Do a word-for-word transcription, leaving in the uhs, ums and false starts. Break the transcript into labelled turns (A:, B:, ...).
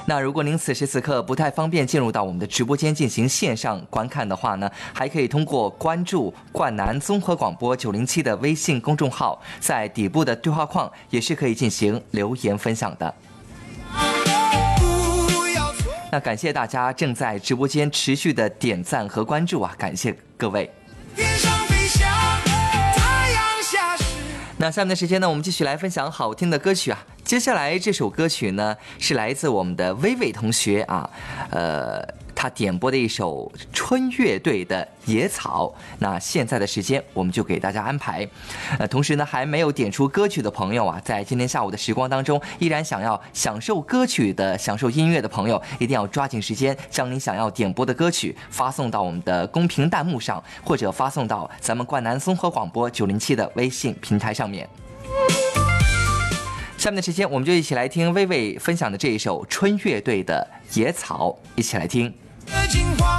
A: 那如果您此时此刻不太方便进入到我们的直播间进行线上观看的话呢，还可以通过关注冠南综合广播九零七的微信公众号，在底部的对话框也是可以进行留言分享的。那感谢大家正在直播间持续的点赞和关注啊，感谢各位。那下面的时间呢，我们继续来分享好听的歌曲啊。接下来这首歌曲呢，是来自我们的薇薇同学啊，呃，他点播的一首春乐队的《野草》。那现在的时间，我们就给大家安排。呃，同时呢，还没有点出歌曲的朋友啊，在今天下午的时光当中，依然想要享受歌曲的、享受音乐的朋友，一定要抓紧时间，将你想要点播的歌曲发送到我们的公屏弹幕上，或者发送到咱们冠南综合广播九零七的微信平台上面。下面的时间，我们就一起来听薇薇分享的这一首春乐队的《野草》，一起来听。